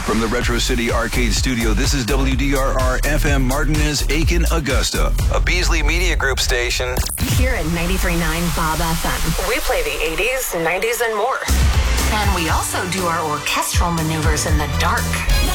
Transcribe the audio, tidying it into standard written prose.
From the Retro City Arcade Studio, this is WDRR FM Martinez, Aiken, Augusta, a Beasley Media Group station. Here at 93.9 Bob FM, we play the 80s, 90s, and more. And we also do our orchestral maneuvers in the dark.